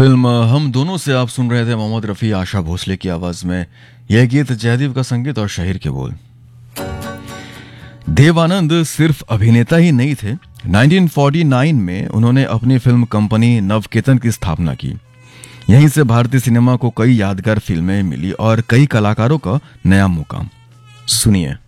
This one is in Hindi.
फिल्म हम दोनों से आप सुन रहे थे मोहम्मद रफ़ी आशा भोसले की आवाज में। यह गीत जयदीप का संगीत और शहीर के बोल। देवानंद सिर्फ अभिनेता ही नहीं थे। 1949 में उन्होंने अपनी फिल्म कंपनी नवकेतन की स्थापना की। यहीं से भारतीय सिनेमा को कई यादगार फिल्में मिली और कई कलाकारों का नया मुकाम। सुनिए।